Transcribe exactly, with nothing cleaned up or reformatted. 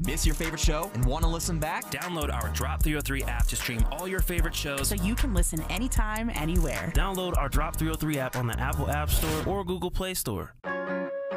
Miss your favorite show and want to listen back? Download our Drop three oh three app to stream all your favorite shows so you can listen anytime, anywhere. Download our Drop three oh three app on the Apple App Store or Google Play Store.